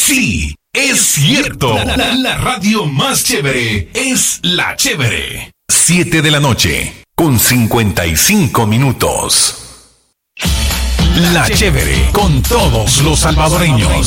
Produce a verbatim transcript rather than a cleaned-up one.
Sí, es cierto. La, la, la radio más chévere es La Chévere. Siete de la noche, con cincuenta y cinco minutos. La Chévere, con todos los salvadoreños.